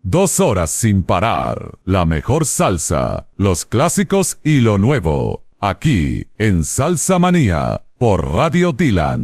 2 horas sin parar. La mejor salsa, los clásicos y lo nuevo. Aquí en Salsa Manía por Radio Dylan.